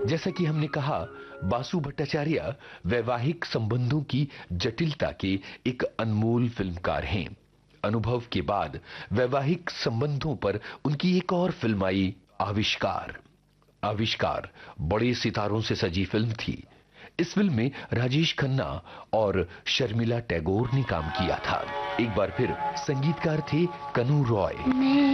जैसा कि हमने कहा, बासु भट्टाचार्य वैवाहिक संबंधों की जटिलता के एक अनमोल फिल्मकार हैं। अनुभव के बाद वैवाहिक संबंधों पर उनकी एक और फिल्म आई, आविष्कार। आविष्कार बड़े सितारों से सजी फिल्म थी। इस फिल्म में राजेश खन्ना और शर्मिला टैगोर ने काम किया था। एक बार फिर संगीतकार थे कनु रॉय।